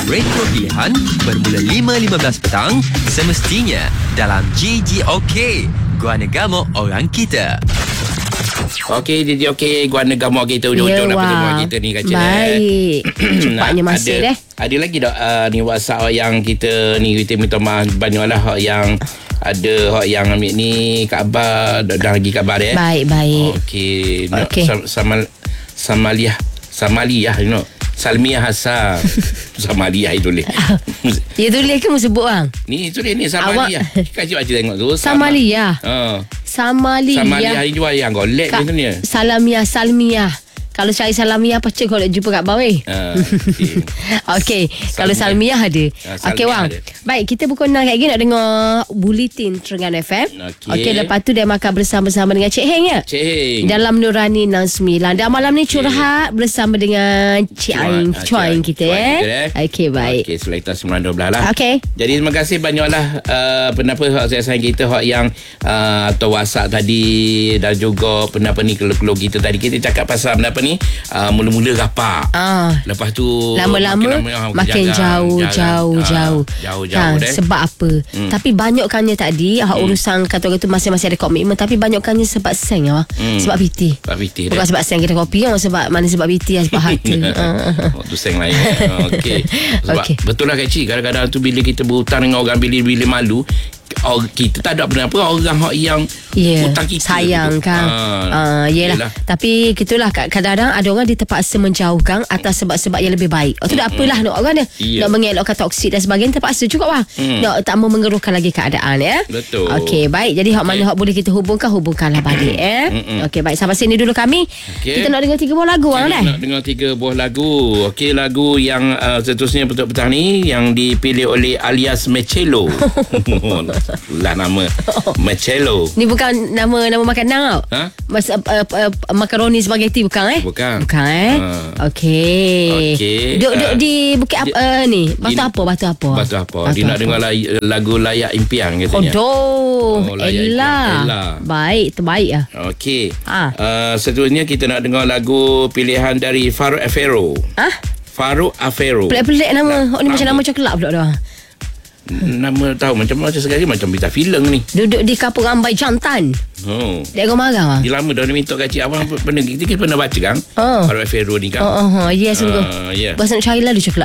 Radio Pilihan bermula 5.15 petang semestinya dalam GGOK, Guana Gamok Orang Kita. Okey, jadi Guana Gamok kita ujung-ujung dapat semua kita ni kaca. Baik. Cepatnya masa deh. Ada lagi tak ni WhatsApp yang kita ni kita minta maaf banyaklah hak yang ada hak yang ambil ni khabar dah lagi khabar Baik. Okey. Samaliah you know. Salmiah Hassan. Samaliah itu boleh. Ya tulis ke mu sebut bang? Ni tulis ni Samaliah. Kasih baca tengok tu. Samaliah. Samaliah itu yang golek ni sebenarnya. Salmiah. Kalau cari salamiah apa cik kalau jumpa kat bawah. Okey, kalau salmiah ada. Okey bang. Baik, kita pukul 6 lagi nak dengar Buletin Terengganu FM. Okey, lepas tu dia makan bersama-sama dengan Cik Heng ya. Cik Heng. Dalam Nurani 69. Dan malam ni curhat bersama dengan Cik Ain Cuan kita Okey, baik. Okey, selektor 912 lah. Okey. Jadi terima kasih banyaklah pendapat hak saya sayang kita hak yang atau WhatsApp tadi dan juga pendapat ni keluh-keluh kita tadi. Kita cakap pasal pendapat ni mula-mula rapat. Lepas tu lama-lama makin jauh. Sebab apa? Tapi banyakkannya tadi urusan kata-kata masing-masing ada komitmen, tapi banyakkannya sebab seng sebab piti. Bukan sebab seng kita kopi sebab mana sebab piti sebab harta. Waktu seng lain. Okey. Sebab betul lah Kak Cik, kadang-kadang tu bila kita berhutang dengan orang bila malu, kita tak ada apa-apa orang yang hutang kita sayang kan. Yelah. Tapi gitulah kadang-kadang ada orang dia terpaksa menjauhkan atas sebab-sebab yang lebih baik. Tu dah apalah nak orang dia nak mengelakkan toksik dan sebagainya, terpaksa juga bang. Nak tak mau mengeruhkan lagi keadaan Betul. Okey, baik. Jadi hak mana hak boleh kita hubungkanlah balik Okey, baik. Sampai sini dulu kami. Kita nak dengar 3 buah lagu nak dengar 3 buah lagu. Okey, lagu yang seterusnya petang ni yang dipilih oleh alias Mechelo. Lah nama Mechelo. Ni bukan nama makanan tau. Makaroni spaghetti bukan Bukan Okey. Duduk di Bukit apa ni? Batu apa? Dia nak dengar lagu Layak Impian katanya. Ella. Baik, terbaik lah. Okey. Seterusnya kita nak dengar lagu pilihan dari Farouk Afero. Farouk Afero. Pelik-pelik nama. Ni macam nama coklat pula dah. Nama tahu macam sekali macam berita filem ni. Duduk di Kapung Ambai Jantan. Dia marah. Dia lama dah minta kacik abang pernah kita pernah baca kan? Farouk Afero ni kan. Ya sungguh. Bahasa China dia coklat.